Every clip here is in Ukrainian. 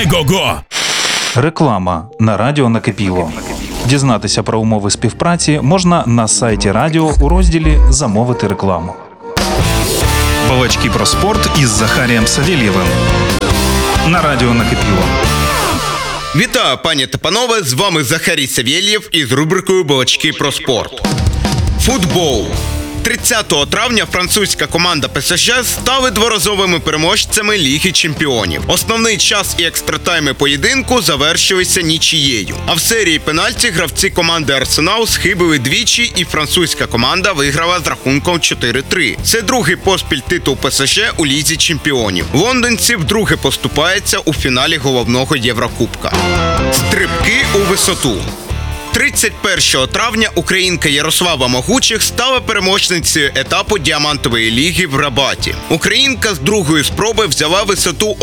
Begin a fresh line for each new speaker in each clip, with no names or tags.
Го-го!
Реклама на радіо «Накипіло». Дізнатися про умови співпраці можна на сайті радіо у розділі «Замовити рекламу». Балачки про спорт із Захарієм Савєлєвим на радіо «Накипіло».
Вітаю, пані та панове, з вами Захарій Савєлєв із рубрикою «Балачки про спорт». Футбол. 30 травня французька команда ПСЖ стали дворазовими переможцями Ліги Чемпіонів. Основний час і екстратайми поєдинку завершилися нічією. А в серії пенальті гравці команди Арсенал схибили двічі, і французька команда виграла з рахунком 4-3. Це другий поспіль титул ПСЖ у Лізі Чемпіонів. Лондонці вдруге поступаються у фіналі головного Єврокубка. Стрибки у висоту. 31 травня українка Ярослава Могучих стала переможницею етапу Діамантової ліги в Рабаті. Українка з другої спроби взяла висоту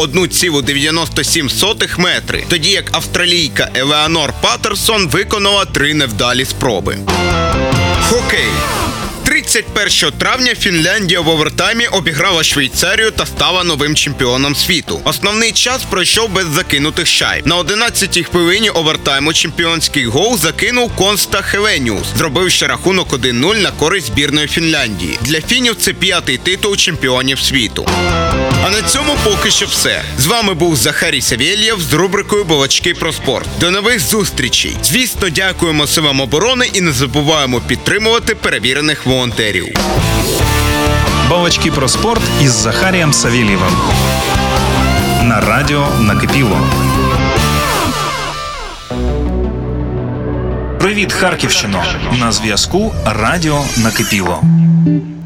1,97 метри, тоді як австралійка Елеонор Паттерсон виконала 3 невдалі спроби. Хокей. 31 травня Фінляндія в овертаймі обіграла Швейцарію та стала новим чемпіоном світу. Основний час пройшов без закинутих шайб. На 11-й хвилині овертайму чемпіонський гол закинув Конста Хеленіус, зробивши рахунок 1-0 на користь збірної Фінляндії. Для фінів це 5-й титул чемпіонів світу. А на цьому поки що все. З вами був Захарій Савєлєв з рубрикою «Балачки про спорт». До нових зустрічей! Звісно, дякуємо силам оборони і не забуваємо підтримувати перевірених волонтерів.
Балачки про спорт із Захарієм Савєлєвим на радіо «Накипіло». Привіт, Харківщино! На зв'язку радіо «Накипіло».